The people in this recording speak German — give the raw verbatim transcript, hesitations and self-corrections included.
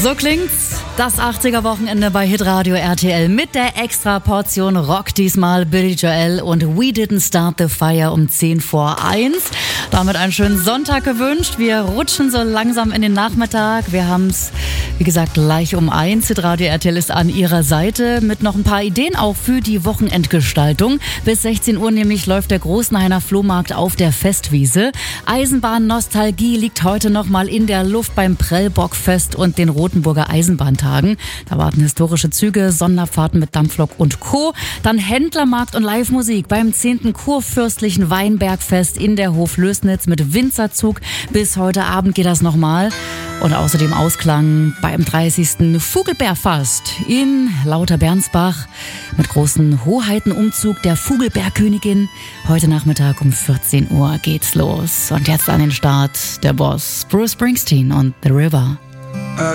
So klingt's. Das achtziger-Wochenende bei Hitradio R T L mit der Extra-Portion Rock. Diesmal Billy Joel und We Didn't Start the Fire um zehn vor eins. Damit einen schönen Sonntag gewünscht. Wir rutschen so langsam in den Nachmittag. Wir haben's, wie gesagt, gleich um eins. Hitradio R T L ist an Ihrer Seite mit noch ein paar Ideen auch für die Wochenendgestaltung. Bis sechzehn Uhr nämlich läuft der Großenhainer Flohmarkt auf der Festwiese. Eisenbahn-Nostalgie liegt heute noch mal in der Luft beim Prellbockfest und den Rotenburger Eisenbahntagen. Da warten historische Züge, Sonderfahrten mit Dampflok und Co. Dann Händlermarkt und Live-Musik beim zehnten Kurfürstlichen Weinbergfest in der Hoflößnitz mit Winzerzug. Bis heute Abend geht das nochmal. Und außerdem Ausklang beim dreißigsten Fugelbeerfast in Lauterbernsbach mit großen Hoheitenumzug der Fugelbeerkönigin. Heute Nachmittag um vierzehn Uhr geht's los. Und jetzt an den Start der Boss Bruce Springsteen und The River.